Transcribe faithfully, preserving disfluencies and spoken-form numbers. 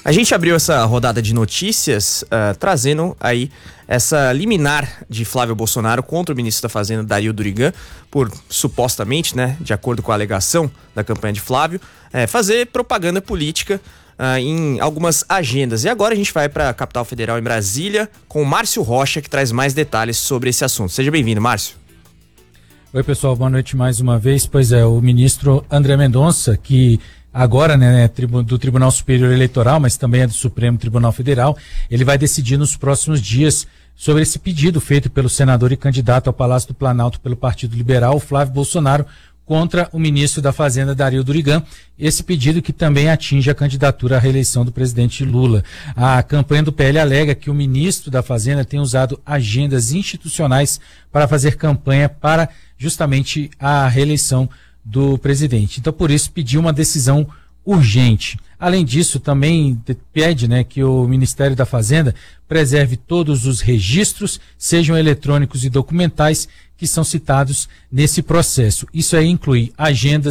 A gente abriu essa rodada de notícias uh, trazendo aí essa liminar de Flávio Bolsonaro contra o ministro da Fazenda, Dario Durigan, por supostamente, né, de acordo com a alegação da campanha de Flávio, é, fazer propaganda política uh, em algumas agendas. E agora a gente vai para a capital federal, em Brasília, com o Márcio Rocha, que traz mais detalhes sobre esse assunto. Seja bem-vindo, Márcio. Oi, pessoal, boa noite mais uma vez. Pois é, o ministro André Mendonça, que agora, né, é do Tribunal Superior Eleitoral, mas também é do Supremo Tribunal Federal, ele vai decidir nos próximos dias sobre esse pedido feito pelo senador e candidato ao Palácio do Planalto pelo Partido Liberal, Flávio Bolsonaro, contra o ministro da Fazenda, Dario Durigan, esse pedido que também atinge a candidatura à reeleição do presidente Lula. A campanha do P L alega que o ministro da Fazenda tem usado agendas institucionais para fazer campanha para justamente a reeleição do presidente. Então, por isso, pediu uma decisão urgente. Além disso, também pede, né, que o Ministério da Fazenda preserve todos os registros, sejam eletrônicos e documentais, que são citados nesse processo. Isso aí inclui agendas